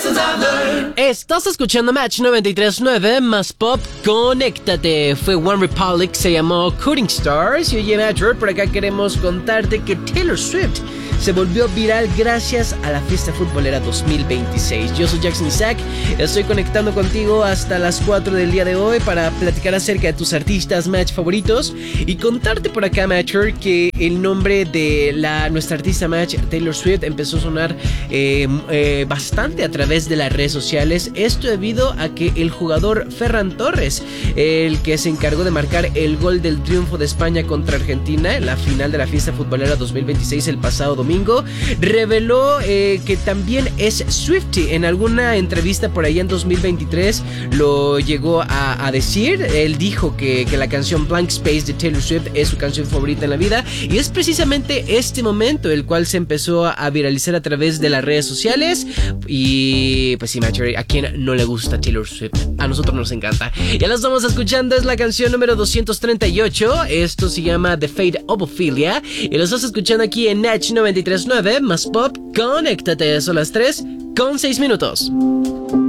Estás escuchando Match 93.9 más Pop, conéctate. Fue One Republic, se llamó Cutting Stars. Y oye, Matcher, por acá queremos contarte que Taylor Swift se volvió viral gracias a la fiesta futbolera 2026. Yo soy Jackson Isaac, estoy conectando contigo hasta las 4 del día de hoy para platicar acerca de tus artistas Match favoritos y contarte por acá, Matcher, que el nombre de nuestra artista Match, Taylor Swift, empezó a sonar bastante a través de las redes sociales. Esto debido a que el jugador Ferran Torres, el que se encargó de marcar el gol del triunfo de España contra Argentina en la final de la fiesta futbolera 2026 el pasado domingo, reveló que también es Swiftie. En alguna entrevista por ahí en 2023 lo llegó a decir. Él dijo que la canción Blank Space de Taylor Swift es su canción favorita en la vida, y es precisamente este momento el cual se empezó a viralizar a través de las redes sociales. Y pues sí, Matcher, ¿a quién no le gusta Taylor Swift? A nosotros nos encanta. Ya la estamos escuchando, es la canción número 238. Esto se llama The Fate of Ophelia y lo estás escuchando aquí en Natch 93.9 más Pop, conéctate. Son las 3:06.